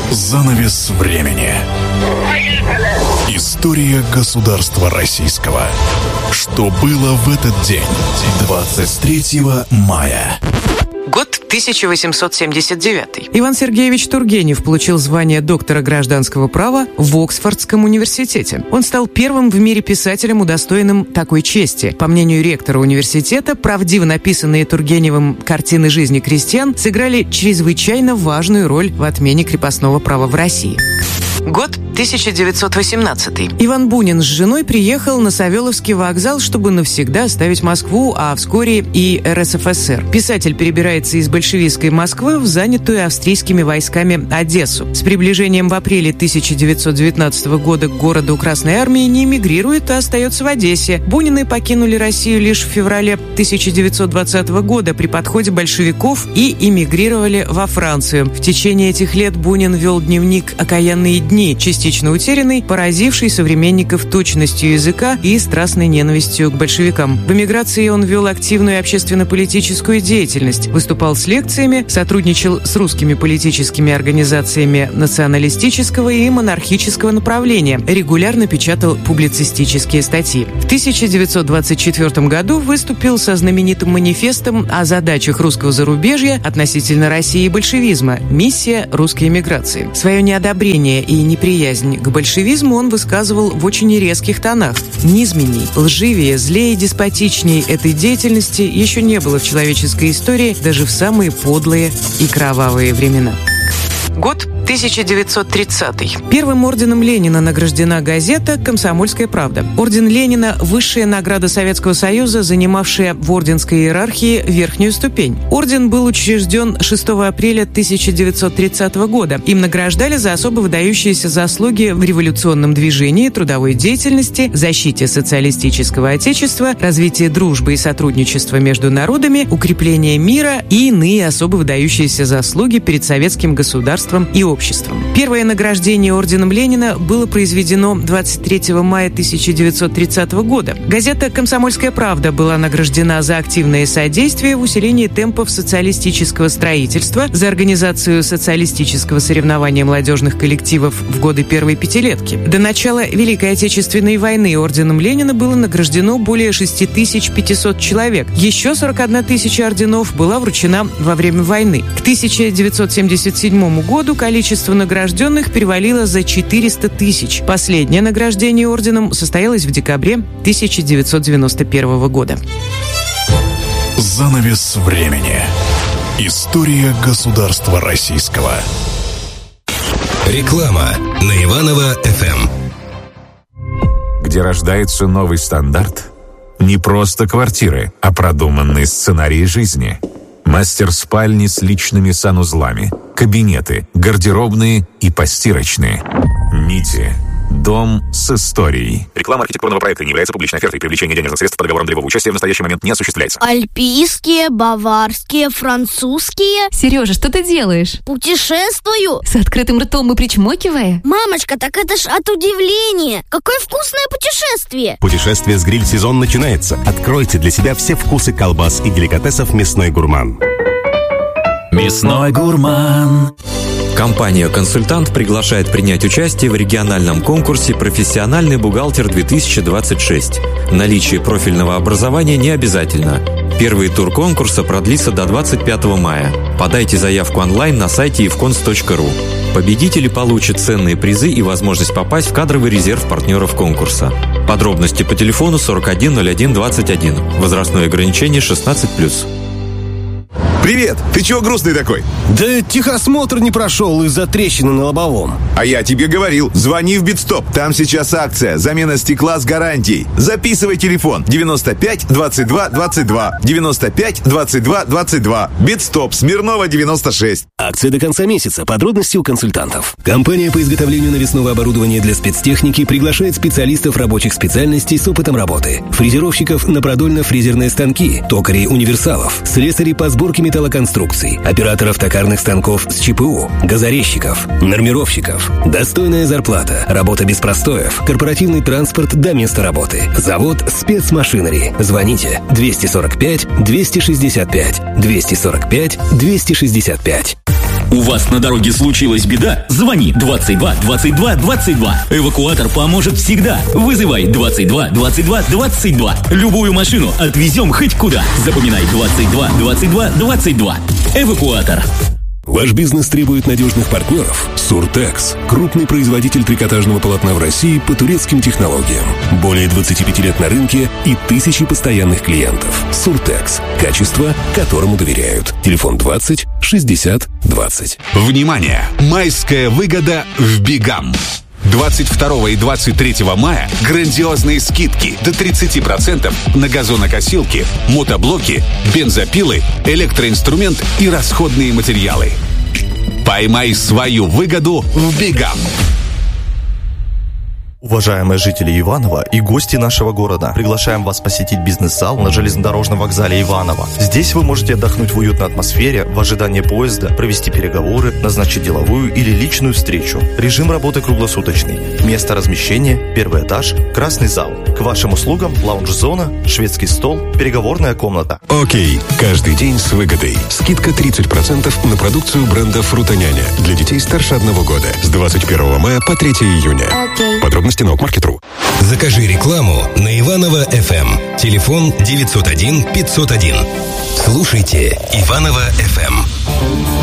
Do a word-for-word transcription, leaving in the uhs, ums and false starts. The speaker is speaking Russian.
Занавес времени. История государства российского. Что было в этот день, двадцать третьего мая? Год тысяча восемьсот семьдесят девятый. Иван Сергеевич Тургенев получил звание доктора гражданского права в Оксфордском университете. Он стал первым в мире писателем, удостоенным такой чести. По мнению ректора университета, правдиво написанные Тургеневым картины жизни крестьян сыграли чрезвычайно важную роль в отмене крепостного права в России. Год тысяча девятьсот восемнадцатый. Иван Бунин с женой приехал на Савеловский вокзал, чтобы навсегда оставить Москву, а вскоре и эр эс эф эс эр. Писатель перебирается из большевистской Москвы в занятую австрийскими войсками Одессу. С приближением в апреле тысяча девятьсот девятнадцатого года к городу Красной Армии не эмигрирует, а остается в Одессе. Бунины покинули Россию лишь в феврале тысяча девятьсот двадцатого года при подходе большевиков и эмигрировали во Францию. В течение этих лет Бунин вел дневник «Окаянные дни», частично утерянный, поразивший современников точностью языка и страстной ненавистью к большевикам. В эмиграции он вел активную общественно-политическую деятельность, выступал с лекциями, сотрудничал с русскими политическими организациями националистического и монархического направления, регулярно печатал публицистические статьи. В тысяча девятьсот двадцать четвёртом году выступил со знаменитым манифестом о задачах русского зарубежья относительно России и большевизма «Миссия русской эмиграции». Свое неодобрение и неприязнь к большевизму он высказывал в очень резких тонах. Низменней, лживее, злее и деспотичней этой деятельности еще не было в человеческой истории даже в самые подлые и кровавые времена. Год тысяча девятьсот тридцатый. Первым орденом Ленина награждена газета «Комсомольская правда». Орден Ленина – высшая награда Советского Союза, занимавшая в орденской иерархии верхнюю ступень. Орден был учрежден шестого апреля тысяча девятьсот тридцатого года. Им награждали за особо выдающиеся заслуги в революционном движении, трудовой деятельности, защите социалистического отечества, развитии дружбы и сотрудничества между народами, укрепление мира и иные особо выдающиеся заслуги перед советским государством и обществом. Первое награждение орденом Ленина было произведено двадцать третьего мая тысяча девятьсот тридцатого года. Газета «Комсомольская правда» была награждена за активное содействие в усилении темпов социалистического строительства, за организацию социалистического соревнования молодежных коллективов в годы первой пятилетки. До начала Великой Отечественной войны орденом Ленина было награждено более шесть тысяч пятьсот человек. Еще сорок одна тысяча орденов была вручена во время войны. К тысяча девятьсот семьдесят седьмому году количество награжденных перевалило за четыреста тысяч. Последнее награждение орденом состоялось в декабре тысяча девятьсот девяносто первого года. Занавес времени. История государства российского. Реклама на Иваново эф эм. Где рождается новый стандарт? Не просто квартиры, а продуманные сценарии жизни. Мастер-спальни с личными санузлами, кабинеты, гардеробные и постирочные. Нити. Дом с историей. Реклама архитектурного проекта не является публичной офертой. Привлечение денежных средств по договорам долевого участия в настоящий момент не осуществляется. Альпийские, баварские, французские. Сережа, что ты делаешь? Путешествую. С открытым ртом и причмокивая? Мамочка, так это ж от удивления. Какое вкусное путешествие. Путешествие с гриль-сезон начинается. Откройте для себя все вкусы колбас и деликатесов «Мясной гурман». «Мясной гурман». Компания «Консультант» приглашает принять участие в региональном конкурсе «Профессиональный бухгалтер-две тысячи двадцать шесть». Наличие профильного образования не обязательно. Первый тур конкурса продлится до двадцать пятого мая. Подайте заявку онлайн на сайте ивконс точка ру. Победители получат ценные призы и возможность попасть в кадровый резерв партнеров конкурса. Подробности по телефону сорок один ноль один двадцать один. Возрастное ограничение шестнадцать плюс. Привет! Ты чего грустный такой? Да техосмотр не прошел из-за трещины на лобовом. А я тебе говорил, звони в Битстоп. Там сейчас акция. Замена стекла с гарантией. Записывай телефон девяносто пять двадцать два двадцать два. девяносто пять двадцать два двадцать два. Битстоп. Смирнова девяносто шесть. Акция до конца месяца. Подробности у консультантов. Компания по изготовлению навесного оборудования для спецтехники приглашает специалистов рабочих специальностей с опытом работы. Фрезеровщиков на продольно-фрезерные станки, токарей универсалов, слесарей по сборке металлоконструкций, операторов токарных станков с ЧПУ, газорезчиков, нормировщиков. Достойная зарплата, работа без простоев, корпоративный транспорт до места работы. Завод «Спецмашинери». Звоните двести сорок пять двести шестьдесят пять двести сорок пять двести шестьдесят пять. У вас на дороге случилась беда? Звони двадцать два двадцать два двадцать два. Эвакуатор поможет всегда. Вызывай двадцать два двадцать два двадцать два. Любую машину отвезем хоть куда. Запоминай двадцать два двадцать два двадцать два. Эвакуатор. Ваш бизнес требует надежных партнеров? Суртекс – крупный производитель трикотажного полотна в России по турецким технологиям. Более двадцати пяти лет на рынке и тысячи постоянных клиентов. Суртекс – качество, которому доверяют. Телефон двадцать шестьдесят двадцать. Внимание! Майская выгода в Бигам. двадцать второго и двадцать третьего мая грандиозные скидки до тридцати процентов на газонокосилки, мотоблоки, бензопилы, электроинструмент и расходные материалы. Поймай свою выгоду в Бигам. Уважаемые жители Иваново и гости нашего города, приглашаем вас посетить бизнес-зал на железнодорожном вокзале Иваново. Здесь вы можете отдохнуть в уютной атмосфере, в ожидании поезда, провести переговоры, назначить деловую или личную встречу. Режим работы круглосуточный. Место размещения – первый этаж, красный зал. К вашим услугам лаунж-зона, шведский стол, переговорная комната. Окей, каждый день с выгодой. Скидка тридцать процентов на продукцию бренда «Фрутоняня» для детей старше одного года с двадцать первого мая по третьего июня. Окей. Подробности на Окмаркет точка ру. Закажи рекламу на Иваново эф эм. Телефон девятьсот один пятьсот один. Слушайте Иваново эф эм.